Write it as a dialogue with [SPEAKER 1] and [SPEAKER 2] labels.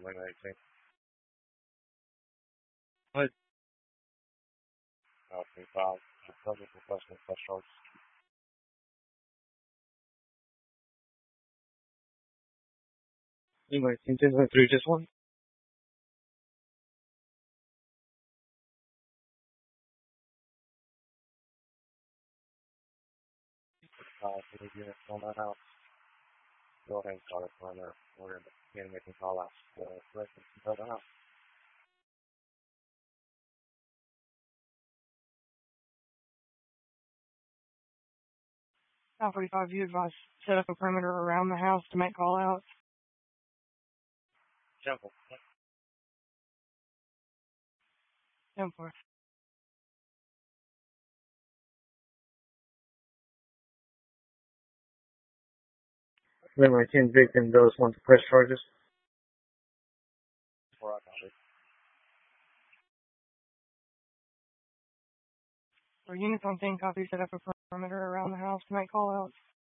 [SPEAKER 1] Lane 18. What? 25. Subject requesting press charges. Anyway, 10.3, just one. For the units on that house. Go ahead and start a perimeter. We're going to begin making call outs to residents inside the house.
[SPEAKER 2] 45, you advise set up a perimeter around the house to make call outs.
[SPEAKER 1] Simple.
[SPEAKER 2] 10-4.
[SPEAKER 1] Memory 10 victim, those want to press charges. 4 I copy.
[SPEAKER 2] For units on 10 copies, set up a perimeter around the house to make call outs.